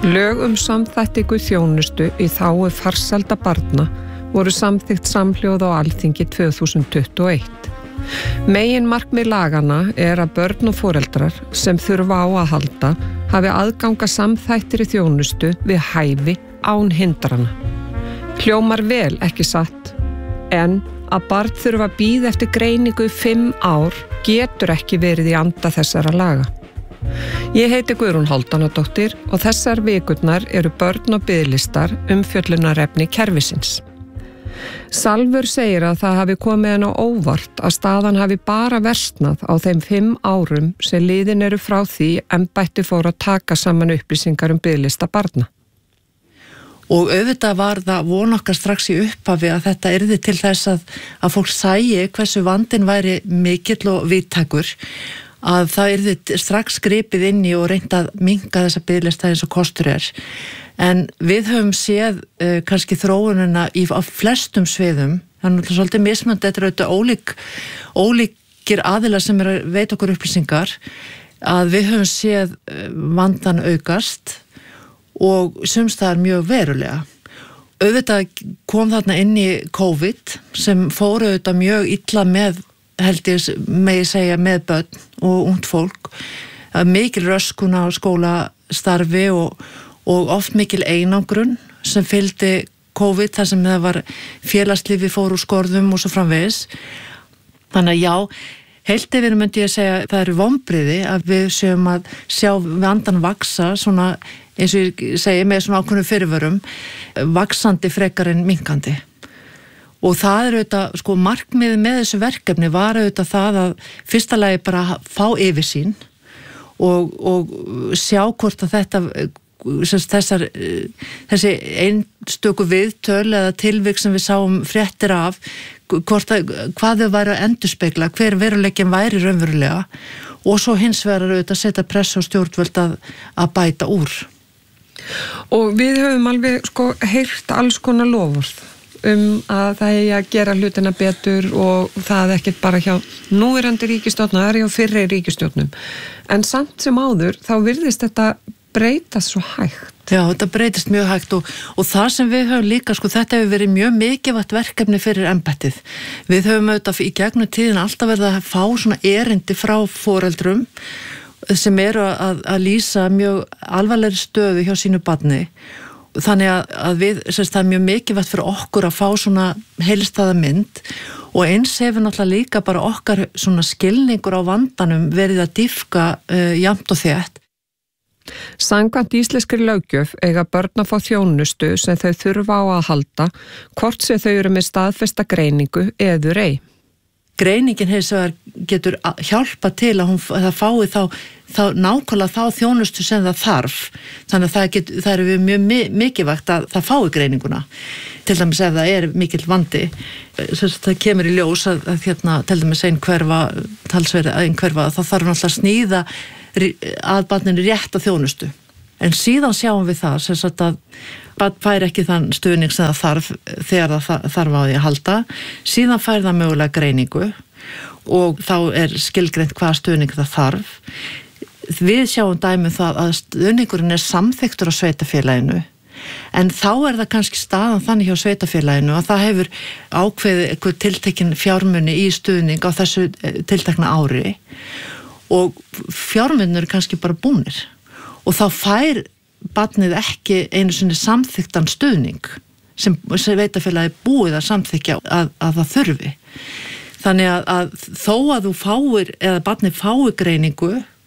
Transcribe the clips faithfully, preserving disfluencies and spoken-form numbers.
Lög um samþættingu þjónustu í þágu farsælda barna voru samþykkt samhljóð á Alþingi tvö þúsund tuttugu og eitt. Megin markmið laganna er að börn og foreldrar sem þurfa á að halda hafi aðganga samþættri þjónustu við hæfi án hindrana. Hljómar vel, ekki satt, en að barn þurfa að bíða eftir greiningu í fimm ár getur ekki verið í anda þessara laga. Ég heiti Guðrún Hálfdánadóttir og þessar vikurnar eru börn og biðlistar umfjöllunarefni kerfisins. Salvur segir að það hafi komið henn á óvart að staðan hafi bara versnað á þeim fimm árum sem liðin eru frá því embætti fór að taka saman upplýsingar um biðlista barna. Og auðvitað var það von okkar strax í upphafi að þetta yrði til þess að, að fólk sæi hversu vandinn væri mikill og víðtækur, að það yrði strax gripið inn í og reynt að minnka þessa biðlista eins og kostur er. En við höfum séð uh, kannski þróunina í á flestum sviðum, þannig að svolítið mismönd, þetta er auðvitað ólík, ólíkir aðilar sem er að veita okkur upplýsingar, að við höfum séð vandan aukast og sums það er mjög verulega. Auðvitað kom þarna inn í COVID sem fór auðvitað mjög illa með, held ég megi segja, með börn og ungt fólk, mikil röskuna á skólastarfi og, og oft mikil einangrun sem fylgdi COVID þar sem það var félagslífi fór úr skorðum og svo framvegis. Þannig að já, heilt yfir myndi ég segja það eru vonbrigði að við séum að sjá vandan vaksa svona, eins og ég segi með svona ákveðnum fyrirvörum, vaksandi frekar en minkandi. Og það er auðvitað, sko, markmiðið með þessu verkefni var auðvitað það að fyrsta lagi bara fá yfirsýn og, og sjá hvort að þetta, þessar, þessi einstöku viðtöl eða tilvik sem við sáum fréttir af, hvort að, hvað þau væri að endurspegla, hver veruleikin væri raunverulega og svo hins vegar auðvitað að setja press á stjórnvöld að, að bæta úr. Og við höfum alveg, sko, heyrt alls konar loforð um að það er að gera hlutina betur og það er ekkert bara hjá núverandi ríkisstjórnum, það er hjá fyrri ríkisstjórnum. En samt sem áður, þá virðist þetta breytast svo hægt. Já, þetta breytist mjög hægt og, og það sem við höfum líka, sko, þetta hefur verið mjög mikilvægt verkefni fyrir embættið. Við höfum auðvitað í gegnum tíðin alltaf verið að fá svona erindi frá foreldrum sem eru að, að lýsa mjög alvarlegri stöðu hjá sínu barni. Þannig að, að við, sérst, það er mjög mikilvægt fyrir okkur að fá svona heilstæða mynd og eins hefur náttúrulega líka bara okkar svona skilningur á vandanum verið að dýpka uh, jafnt og þétt. Samkvæmt íslenskri löggjöf eiga börn að fá þjónustu sem þau þurfa á að halda, hvort sem þau eru með staðfesta greiningu eður ei. Greiningin hins vegar getur hjálpa til að hún það fái þá, þá nákvæmlega þá þjónustu sem það þarf. Þannig að það, get, það er mjög mikilvægt að það fái greininguna. Til dæmis ef það er mikill vandi, það kemur í ljós að, að hérna, til dæmis einhverfa, talsverði einhverfa, þá þarf náttúrulega að sníða að barninu rétt að þjónustu. En síðan sjáum við það, sem sagt að barn fær ekki þann stuðning sem það þarf þegar það þarf á því að halda. Síðan fær það mögulega greiningu og þá er skilgreint hvað stuðning það þarf. Við sjáum dæmi það að stuðningurinn er samþykktur á sveitarfélaginu, en þá er það kannski staðan þannig hjá sveitarfélaginu að það hefur ákveðið eitthvað tiltekin fjármuni í stuðning á þessu tiltekna ári og fjármunir er kannski bara búnir. Og þá fær barnið ekki einu sinni samþykktan stuðning sem sveitarfélagi búið að samþykkja að, að það þurfi. Þannig að, að þó að þú fáir, eða barnið fái greiningu,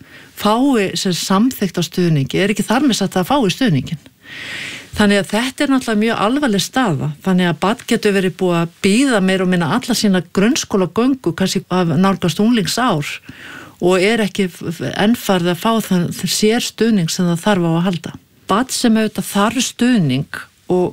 fái sem samþykkt á stuðningi, er ekki þar með satt að fái stuðningin. Þannig að þetta er náttúrulega mjög alvarleg staða. Þannig að barn getur verið búið að bíða meir og minna alla sína grunnskóla göngu, kannski af nálgast unglingsár og er ekki ennfarið að fá þann sér stuðning sem það þarf á að halda. Barn sem auðvitað þarf stuðning og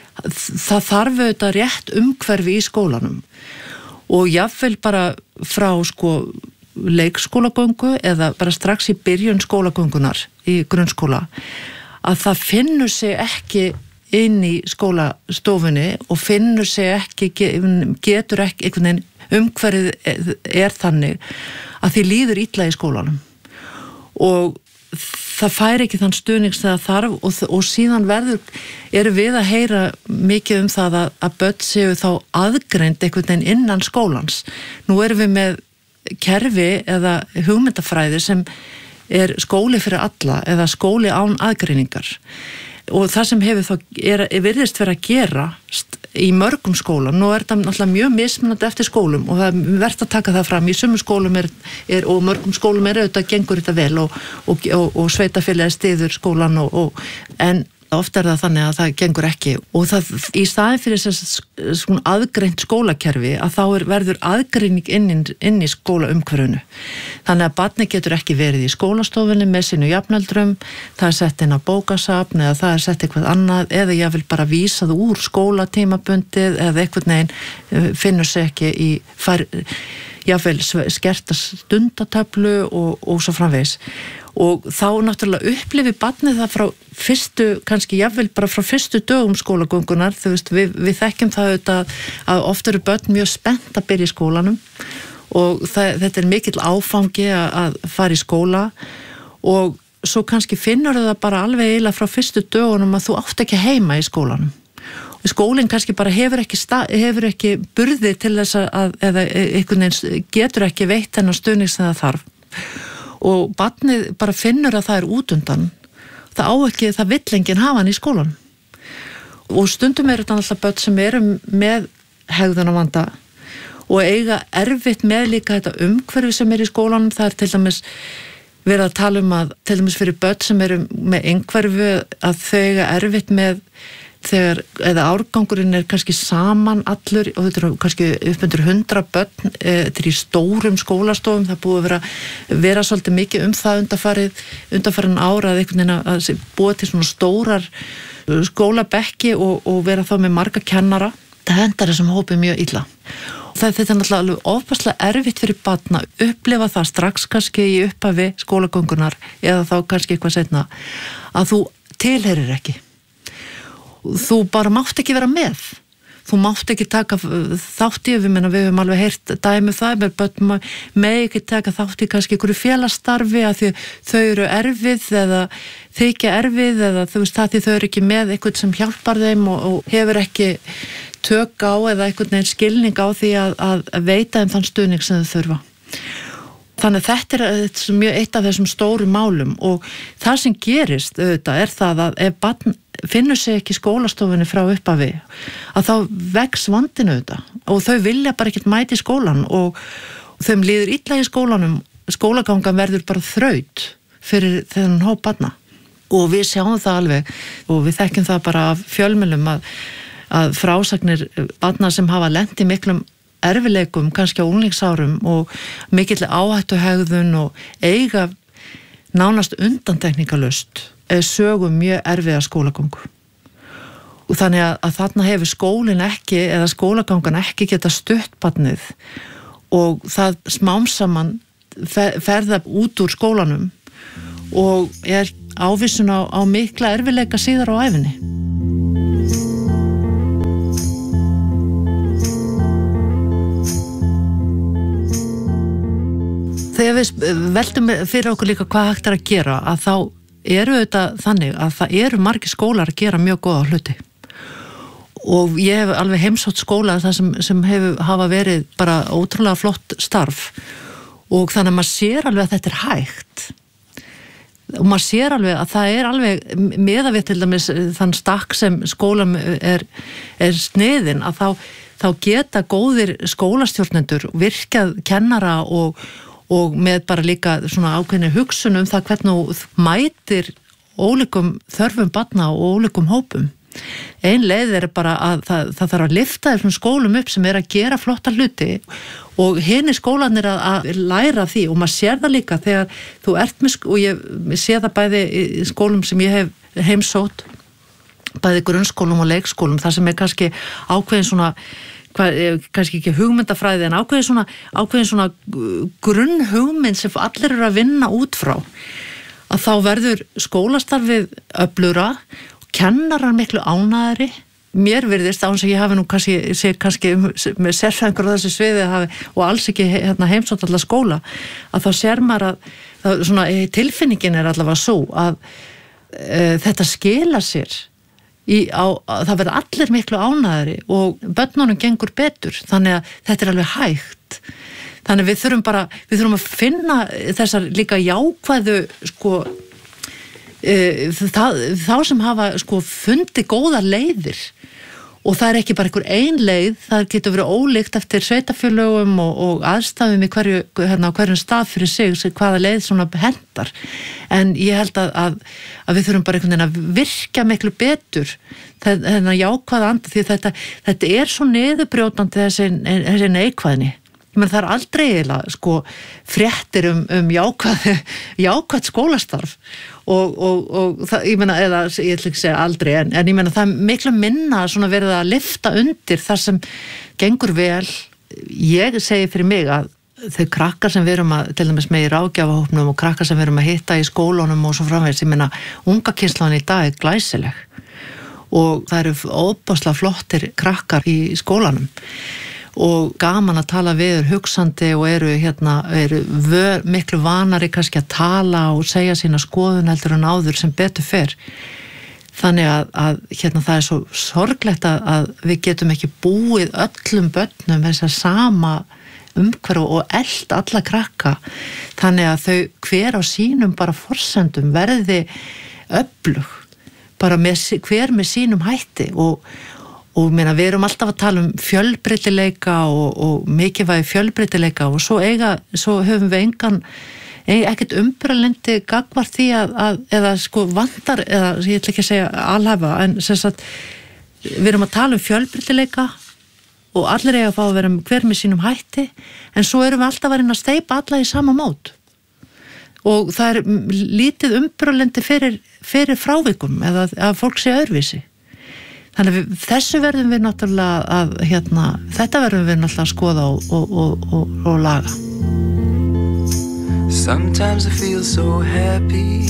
það þarf auðvitað rétt umhverfi í skólanum og jafnvel bara frá sko leikskólagöngu eða bara strax í byrjun skólagöngunar í grunnskóla að það finnur sig ekki inn í skólastofunni og finnur sig ekki, getur ekki einhvern veginn umhverfið er þannig að því líður illa í skólanum og það fær ekki þann stuðning sem það þarf og, og síðan verður, eru við að heyra mikið um það að, að börn séu þá aðgreind einhvern veginn innan skólans. Nú erum við með kerfi eða hugmyndafræði sem er skóli fyrir alla eða skóli án aðgreiningar og það sem hefur þá, er, er virðist vera að gera í mörgum skólum, nú er þetta náttúrulega mjög mismunandi eftir skólum og það er verðt að taka það fram, í sumum skólum er, er og mörgum skólum er auðvitað gengur þetta vel og, og, og, og sveitafélagi stiður skólan og, og, en ofta er það þannig að það gengur ekki og það í staðin fyrir þess svona aðgreint skólakerfi að þá er, verður aðgreining inn, inn í skólaumhverfinu. Þannig að barni getur ekki verið í skólastofunni með sínu jafnöldrum, það er sett inn á bókasafn eða það er sett eitthvað annað eða ég vil bara vísa það úr skólatímabundið eða eitthvað neginn finnur sig ekki í fær, jáfnvel skerta stundatöflu og, og svo framvegis. Og þá náttúrulega upplifi barnið það frá fyrstu, kannski jafnvel bara frá fyrstu dögum skólagöngunar, þú veist, við, við þekkjum það auðvitað að oft eru börn mjög spennt að byrja í skólanum og það, þetta er mikill áfangi að, að fara í skóla og svo kannski finnur það bara alveg eiginlega frá fyrstu dögunum að þú átt ekki heima í skólanum. Skólinn kannski bara hefur ekki, stað, hefur ekki burði til þess að, eða einhvern veginn getur ekki veitt þennan stuðning sem það þarf. Og barnið bara finnur að það er útundan, það á ekki, það vill enginn hafa hann í skólan. Og stundum eru þetta alltaf börn sem eru með hegðunarvanda og eiga erfitt með líka þetta umhverfi sem er í skólanum, það er til dæmis verið að tala um að, til dæmis fyrir börn sem eru með einhverfu að þau eiga erfitt með þegar, eða árgangurinn er kannski saman allur og þetta eru kannski upp undir hundra börn e, til í stórum skólastofum, það búið að vera, vera svolítið mikið um það undanfarið, undanfarin ára að einhvern veginn að búið til svona stórar skólabekki og, og vera þá með marga kennara, það hendar þessum hópið mjög illa. Það, þetta er náttúrulega alveg ofbærslega erfitt fyrir barn að upplifa það strax kannski í upphafi skólagöngunar eða þá kannski eitthvað seinna að þú tilheyrir ekki. Þú bara mátt ekki vera með. Þú mátt ekki taka þátt í, við, menna, við höfum alveg heyrt dæmi það, með börn með ekki taka þátt í kannski einhverju félagsstarfi að því þau eru erfið eða þykja erfið eða þú veist það því þau eru ekki með eitthvað sem hjálpar þeim og, og hefur ekki tök á eða einhvern veginn skilning á því að, að veita þeim þann stuðning sem þau þurfa. Þannig að þetta er, þetta er mjög eitt af þessum stóru málum og það sem gerist auðvitað er það að ef barn finnur sig ekki í skólastofunni frá upphafi að þá vex vandinn auðvitað og þau vilja bara ekkert mæta í skólan og þeim líður illa í skólanum, skólagangan verður bara þraut fyrir þennan hóp barna og við sjáum það alveg og við þekkjum það bara af fjölmiðlum að, að frásagnir barna sem hafa lent í miklum erfileikum, kannski á unglingsárum og mikill áhættuhegðun og eiga nánast undantekningalust sögum mjög erfiða skólagöngu. Og þannig að, að þarna hefur skólinn ekki eða skólagangan ekki geta stutt barnið og það smám saman ferða út úr skólanum og er ávísun á, á mikla erfileika síðar á ævinni. Þegar við veltum fyrir okkur líka hvað hægt er að gera að þá eru þetta þannig að það eru margir skólar að gera mjög góða hluti og ég hef alveg heimsótt skóla það sem, sem hefur hafa verið bara ótrúlega flott starf og þannig að maður sér alveg að þetta er hægt og maður sér alveg að það er alveg meðan við til dæmis þann stakk sem skólam er, er sniðin að þá, þá geta góðir skólastjórnendur virkað kennara og og með bara líka svona ákveðni hugsun um það hvernig þú mætir ólíkum þörfum barna og ólíkum hópum. Ein leið er bara að það, það þarf að lyfta þessum skólum upp sem er að gera flotta hluti og hinni skólanir að, að læra því og maður sér það líka þegar þú ert með, og ég sé það bæði í skólum sem ég hef heimsótt, bæði grunnskólum og leikskólum, það sem er kannski ákveðin svona Hvað, kannski ekki hugmyndafræði en ákveðin svona, ákveðin svona grunn hugmynd sem allir eru að vinna út frá að þá verður skólastarfið öflura og kennarar miklu ánægari mér virðist án sem ég hafi nú kannski, sé kannski með sérfræðingur á þessu sviði hafi, og alls ekki hérna, heimsótt alla skóla að þá sér maður að það, svona, tilfinningin er allavega svo að e, þetta skila sér í, á, að það verða allir miklu ánægðari og börnunum gengur betur, þannig að þetta er alveg hægt. Þannig við þurfum bara, við þurfum að finna þessar líka jákvæðu sko e, það, þá sem hafa sko fundi góðar leiðir. Og það er ekki bara einhver ein leið, það getur verið ólíkt eftir sveitafélögum og, og aðstæðum í hverju, hérna, hverjum stað fyrir sig, hvaða leið svona hendar. En ég held að, að, að við þurfum bara einhvern veginn að virka miklu betur þennan jákvæða anda, því þetta, þetta er svo niðurbrjótandi þessi, þessi neikvæðni. Ég menn það er aldrei eiginlega sko fréttir um, um jákvæð, jákvæð skólastarf og, og, og það, ég menna, eða ég ætla ekki að segja aldrei, en, en ég menna það er miklu minna svona verið að lyfta undir þar sem gengur vel. Ég segi fyrir mig að þau krakkar sem við erum að, til dæmis með í ráðgjafahópnum og krakkar sem við erum að hitta í skólunum og svo framvegis, ég menna unga kynslaðan í dag er glæsileg og það eru óbáslega flottir krakkar í skólanum. Og gaman að tala við, hugsandi og eru, hérna, eru vör, miklu vanari kannski að tala og segja sína skoðun heldur en áður sem betur fer. Þannig að, að hérna, það er svo sorglegt að, að við getum ekki búið öllum börnum þess að sama umhverfu og eld alla krakka. Þannig að þau hver á sínum bara forsendum verði öflug, bara með, hver með sínum hætti og og meina, við erum alltaf að tala um fjölbreytileika og, og mikilvægi fjölbreytileika og svo eiga, svo höfum við engan, ekkert umbralendi gagnvart því að, að eða sko vantar, eða ég ætla ekki að segja alhæfa, en sem sagt við erum að tala um fjölbreytileika og allir eiga að fá að vera hver með sínum hætti, en svo erum við alltaf að reyna að steypa alla í sama mót og það er lítið umbralendi fyrir, fyrir frávikum eða að fólk sé öðruvísi. Þannig að við, þessu verðum við náttúrulega að, hérna, þetta verðum við náttúrulega að skoða og, og, og, og, og laga. Sometimes I feel so happy.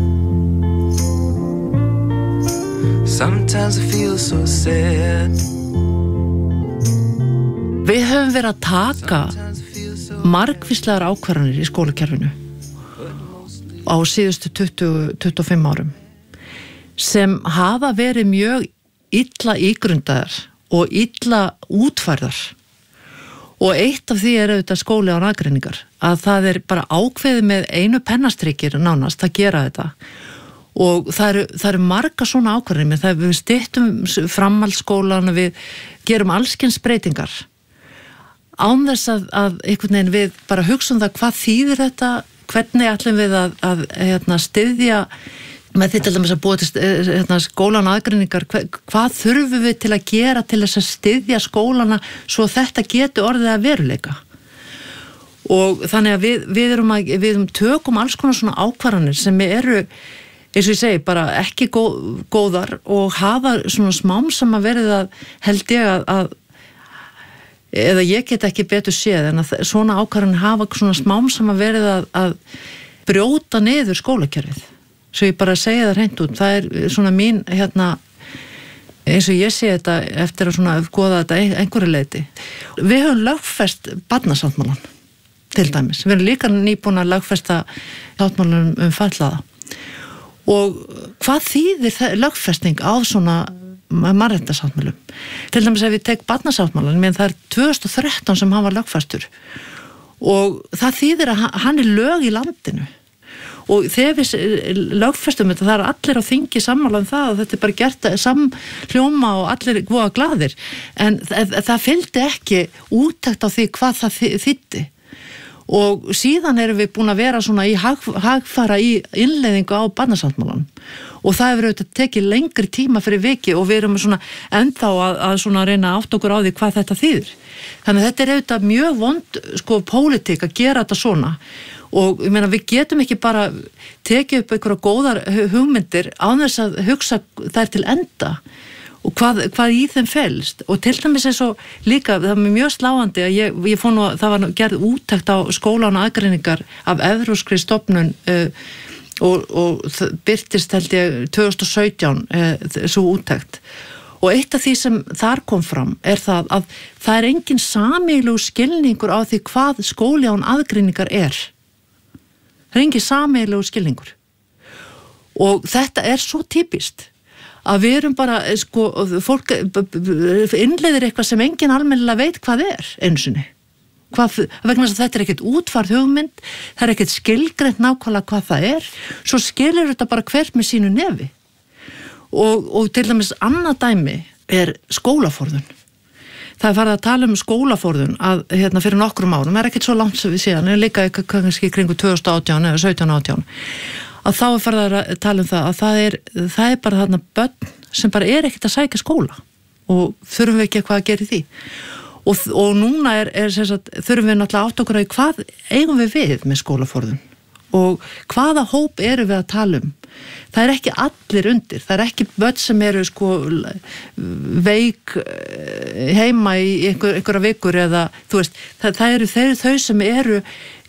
Sometimes I feel so sad. Við höfum verið að taka margvíslegar ákvarðanir í skólakerfinu á síðustu tuttugu til tuttugu og fimm árum sem hafa verið mjög illa ígrundaðar og illa útfærðar og eitt af því er auðvitað skóli án aðgreiningar að það er bara ákveðið með einu pennastrykir nánast að gera þetta og það eru, það eru marga svona ákvarðanir, það við styttum framhaldsskólan og við gerum allskyns breytingar án þess að, að einhvern veginn við bara hugsaum það hvað þýðir þetta, hvernig ætlum við að, að hérna, styðja með því til dæmis að búa til hérna, skólan aðgreiningar, hva, hvað þurfum við til að gera til þess að styðja skólana svo þetta getur orðið að veruleika og þannig að við, við erum að við tökum alls konar svona ákvarðanir sem eru, eins og ég segi, bara ekki góð, góðar og hafa svona smám sem að verið að held ég að, að eða ég get ekki betur séð en að svona ákvarðanir hafa svona smám sem að verið að, að brjóta niður skólakerfið. Svo ég bara segja það hreint út, það er svona mín, hérna, eins og ég sé þetta eftir að svona goða þetta einhverju leyti. Við höfum lögfest barnasáttmálann, til dæmis. Við erum líka nýbúin að lögfesta sáttmálann um fatlaða. Og hvað þýðir lögfesting á svona mannréttindasáttmálum? Til dæmis ef við tek barnasáttmálann, menn það er tvö þúsund og þrettán sem hann var lögfestur. Og það þýðir að hann er lög í landinu. Og þegar við lögfestum þetta, það er allir á þingi sammála um það og þetta er bara gert samhljóma og allir voða glaðir. En það, það fylgdi ekki úttekt á því hvað það þýddi. Og síðan erum við búin að vera svona í hag, hagfara í innleiðingu á barnasáttmálann. Og það hefur auðvitað tekið lengri tíma fyrir viki og við erum svona ennþá að, að svona reyna að átta okkur á því hvað þetta þýðir. Þannig að þetta er auðvitað mjög vond sko pólitík að gera þetta svona. Og ég meina við getum ekki bara tekið upp einhverja góðar hugmyndir án þess að hugsa þær til enda og hvað, hvað í þeim felst og til dæmis er svo líka, það er mjög sláandi að ég, ég fór nú að það var gerð úttekt á skólan og aðgreiningar af evrópskri stofnun uh, og, og það birtist held ég tvö þúsund og sautján uh, svo úttekt og eitt af því sem þar kom fram er það að það er engin sameiginlegur skilningur á því hvað skóli án aðgreiningar er. það er engin sameiginlegur skilningur og þetta er svo típist að við erum bara, sko, fólk innleiðir eitthvað sem enginn almennilega veit hvað er einu sinni. Hvað, vegna þess að þetta er ekkert útfærð hugmynd, það er ekkert skilgreint nákvæmlega hvað það er, svo skilur þetta bara hvert með sínu nefi. Og, og til dæmis annað dæmi er skólaforðun. Það er farið að tala um skólaforðun að hérna fyrir nokkrum árum, það er ekkert svo langt sem við síðan, en líka kannski kringu tvö þúsund og átján eða sautján átján, að þá er farið að tala um það að það er, það er bara þarna börn sem bara er ekkert að sækja skóla og þurfum við ekki eitthvað að gera í því. Og, og núna er, er sagt, þurfum við náttúrulega átt okkur að hvað eigum við við með skólaforðun og hvaða hóp eru við að tala um. Það er ekki allir undir, það er ekki börn sem eru sko veik heima í einhver, einhverja vikur eða þú veist, það, það eru þeir, þau sem eru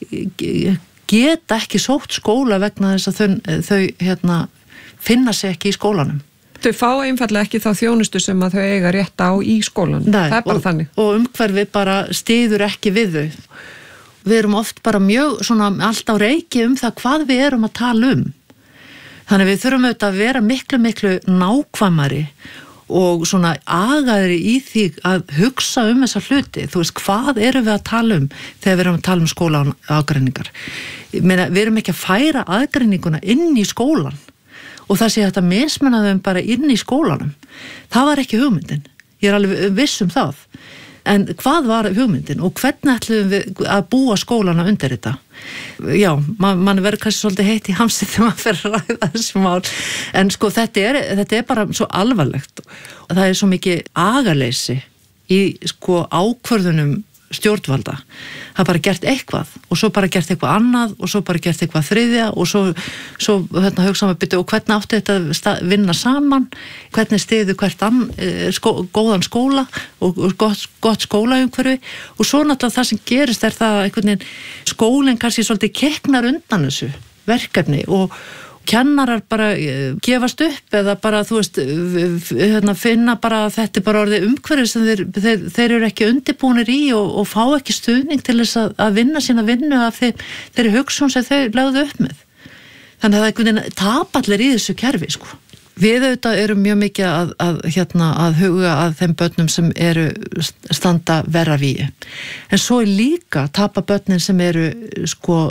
geta ekki sótt skóla vegna þess að þau, þau hérna, finna sig ekki í skólanum. Þau fá einfallega ekki þá þjónustu sem að þau eiga rétt á í skólanum. Nei, það er bara og, þannig. Og umhverfið bara styður ekki við þau. Við erum oft bara mjög svona allt á reiki um það hvað við erum að tala um. Þannig við þurfum auðvitað að vera miklu, miklu nákvæmari og svona agaðri í því að hugsa um þessa hluti. Þú veist, hvað erum við að tala um þegar við erum að tala um skóla aðgreiningar? Ég meina, við erum ekki að færa aðgreininguna inn í skólan og það sé þetta mismunnaðum bara inn í skólanum. Það var ekki hugmyndin. Ég er alveg viss um það. En hvað var hugmyndin og hvernig ætlum við að búa skólana undir þetta? Já, man, man verður kannski svolítið heitt í hamsi þegar maður fer að ræða þessi mál. En sko þetta er, þetta er bara svo alvarlegt. Það er svo mikið agaleysi í sko ákvörðunum stjórnvalda. Það er bara gert eitthvað og svo bara gert eitthvað annað og svo bara gert eitthvað þriðja og svo, svo hérna, hugsaðum við byrju og hvernig átti þetta að vinna saman, hvernig stiðu hvert ann, skó, góðan skóla og, og gott, gott skólaumhverfi og svo náttúrulega það sem gerist er það einhvern veginn skólinn kannski svolítið kekknar undan þessu verkefni og kennarar bara gefast upp eða bara, þú veist, hérna, finna bara að þetta er bara orðið umhverfið sem þeir, þeir, þeir eru ekki undirbúnir í og, og fá ekki stuðning til þess að, að vinna sína vinnu af þeir, þeirri hugsun sem þeir lögðu upp með. Þannig að það er einhvern veginn tapallir í þessu kerfi, sko. Við auðvitað erum mjög mikið að, að, hérna, að huga að þeim börnum sem eru standa verra vígi. En svo er líka tapa börnin sem eru, sko,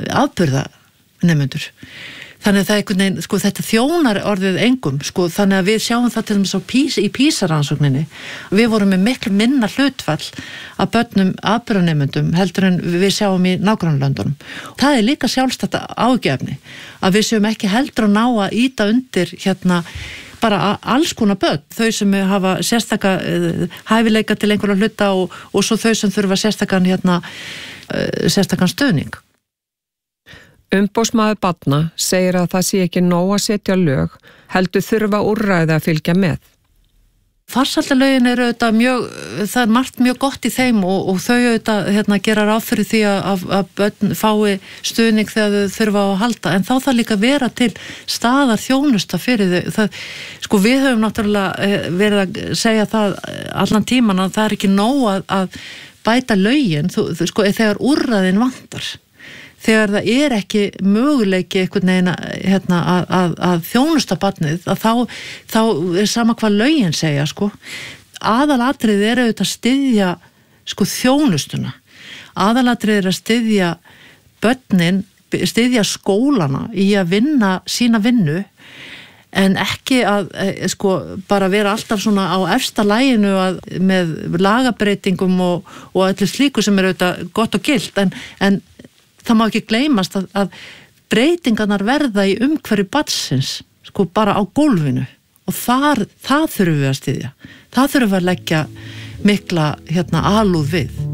afburðanemendur. Þannig að það er einhvern veginn, sko, þetta þjónar orðið engum, sko, þannig að við sjáum það til dæmis á Pís, í PISA-rannsókninni. Við vorum með miklu minna hlutfall af börnum afburðanemendum heldur en við sjáum í nágrannalöndunum. Það er líka sjálfstætt áhyggjuefni að við séum ekki heldur að ná að ýta undir hérna bara alls konar börn, þau sem hafa sérstaka uh, hæfileika til einhverja hluta og, og svo þau sem þurfa sérstakan hérna, uh, sérstakan stöðning. Umboðsmaður barna segir að það sé ekki nóg að setja lög, heldur þurfa úrræði að fylgja með. Farsældarlögin eru auðvitað mjög, það er margt mjög gott í þeim og, og þau auðvitað hérna, gera ráð fyrir því að, að börn fái stuðning þegar þau þurfa á að halda, en þá þarf líka vera til staðar þjónusta fyrir þau. Það, sko við höfum náttúrulega verið að segja það allan tíman að það er ekki nóg að, að bæta lögin, þú, þú, sko, þegar úrræðin vantar. Þegar það er ekki möguleiki einhvern veginn hérna, að, að, að þjónusta barnið, að þá, þá er sama hvað lögin segja, sko. Aðalatrið er auðvitað að styðja sko, þjónustuna. Aðalatrið er að styðja börnin, styðja skólana í að vinna sína vinnu, en ekki að sko, bara vera alltaf svona á efsta laginu að, með lagabreitingum og, og öllu slíku sem er auðvitað gott og gilt, en, en það má ekki gleymast að, að breytingarnar verða í umhverfi barnsins, sko bara á gólfinu og þar, það þurfum við að styðja. Það þurfum við að leggja mikla hérna, alúð við.